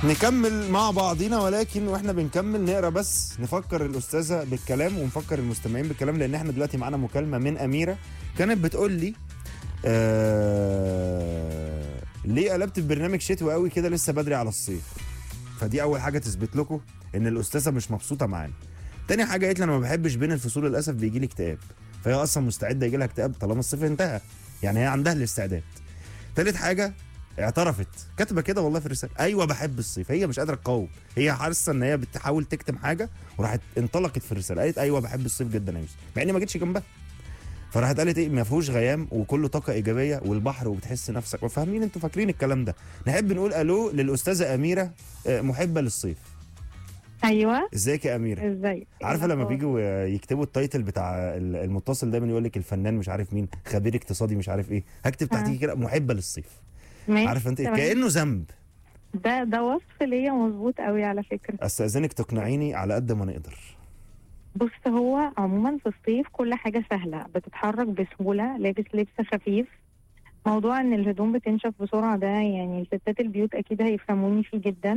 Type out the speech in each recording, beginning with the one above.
نكمل مع بعضينا، ولكن واحنا بنكمل نقرا بس نفكر الاستاذه بالكلام ونفكر المستمعين بالكلام، لان احنا دلوقتي معانا مكالمه من اميره كانت بتقول لي ليه قلبت البرنامج شتوي قوي كده، لسه بدري على الصيف. فدي اول حاجه تثبت لكم ان الاستاذه مش مبسوطه معانا. تاني حاجه قالت لي انا ما بحبش بين الفصول للاسف بيجي لي اكتئاب، فهي اصلا مستعده يجي لها اكتئاب طالما الصيف انتهى، يعني هي عندها الاستعداد. تالت حاجه اعترفت كاتبه كده والله في الرساله، ايوه بحب الصيف، هي مش قادره تقاوم، هي حاسه ان هي بتحاول تكتم حاجه وراحت انطلقت في الرساله قالت ايوه بحب الصيف جدا يا يوسف، مع اني ما جيتش جنبها. فراحت قالت ايه، ما فيهوش غيام وكله طاقه ايجابيه والبحر وبتحس نفسك وفاهمين، انتوا فاكرين الكلام ده. نحب نقول الو للاستاذه اميره محبه للصيف. ايوه، ازيك يا اميره؟ ازاي؟ عارفه لما بيجوا يكتبوا التايتل بتاع المتصل دايما يقول لك الفنان مش عارف مين، خبير اقتصادي مش عارف ايه، هكتب تحتيه كده محبه للصيف. ماشي، عارفه انت تمام. كانه ذنب. ده وصف ليا مظبوط قوي على فكره. استاذنك تقنعيني على قد ما نقدر. بص، هو عموما في الصيف كل حاجه سهله، بتتحرك بسهوله، لابس لبس خفيف. موضوع ان الهدوم بتنشف بسرعه ده يعني ستات البيوت اكيد هيفهموني فيه جدا.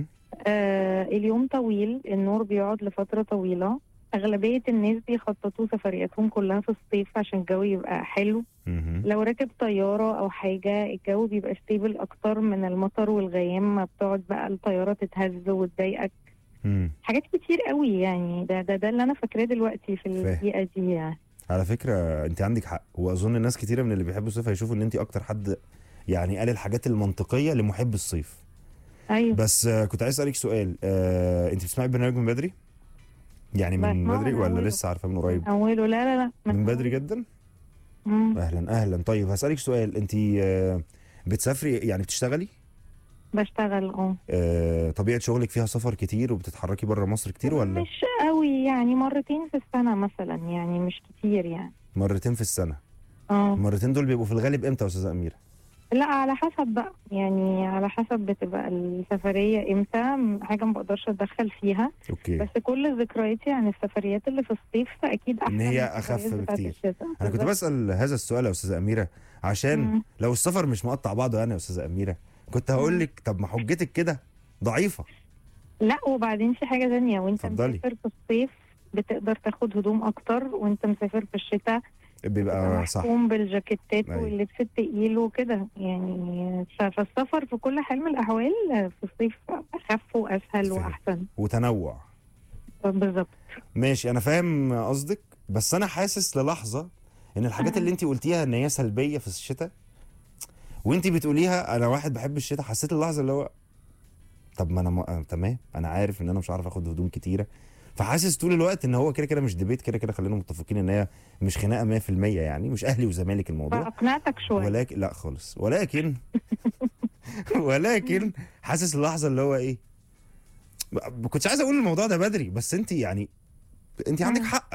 اليوم طويل، النور بيقعد لفتره طويله. أغلبية الناس بيخططوا سفرياتهم كلها في الصيف عشان الجو يبقى حلو. لو راكب طيارة أو حاجة الجو بيبقى ستيبل أكتر من المطر والغيام، ما بتقعد بقى الطيارة تتهز وتضايقك. حاجات كتير قوي يعني، ده اللي أنا فاكراه دلوقتي في الدقيقة دي يعني. على فكرة أنت عندك حق، وأظن ناس كتيرة من اللي بيحبوا الصيف هيشوفوا إن أنت أكتر حد يعني قال الحاجات المنطقية لمحب الصيف. أيوه. بس كنت عايز أسألك سؤال، أنت بتسمعي البرنامج من بدري؟ يعني من بدري ولا لسه عارفه من قريب؟ من اوله. لا من بدري جدا. اهلا. طيب هسألك سؤال، انت بتسافري يعني بتشتغلي؟ بشتغل. طبيعة شغلك فيها سفر كتير وبتتحركي بره مصر كتير ولا؟ مش قوي يعني، مرتين في السنة مثلا، يعني مش كتير يعني. مرتين في السنة. المرتين دول بيبقوا في الغالب امتى يا استاذة أميرة؟ لا، على حسب بقى، يعني على حسب بتبقى السفرية امتى، حاجة ما بقدرش اتدخل فيها. اوكي. بس كل ذكرياتي عن السفريات اللي في الصيف فاكيد احسن ان هي اخف بكتير. انا كنت بسأل هذا السؤال يا استاذة أميرة عشان لو السفر مش مقطع بعضه انا يا استاذة أميرة كنت هقول لك طب ما حجتك كده ضعيفة. لا، وبعدين في حاجة ثانية، وانت فضلي. مسافر في الصيف بتقدر تاخد هدوم اكتر، وانت مسافر في الشتاء بيبقى صح محكوم بالجاكيتات واللبس التقيل وكده يعني. فالسفر في كل حال من الاحوال في الصيف اخف واسهل واحسن وتنوع. بالظبط. ماشي، انا فاهم قصدك، بس انا حاسس للحظه ان الحاجات اللي انت قلتيها ان هي سلبيه في الشتاء وانت بتقوليها انا واحد بحب الشتاء، حسيت اللحظه اللي هو طب ما انا تمام، انا عارف ان انا مش عارف اخد هدوم كتيره، فحاسس طول الوقت ان هو كده مش ديبيت، كده خلينا متفقين ان هي مش خناقه 100%، يعني مش اهلي وزمالك الموضوع. فاقنعتك شويه. ولكن لا خالص، ولكن حاسس اللحظه اللي هو ايه، ما كنتش عايز اقول الموضوع ده بدري، بس انت يعني انت عندك حق،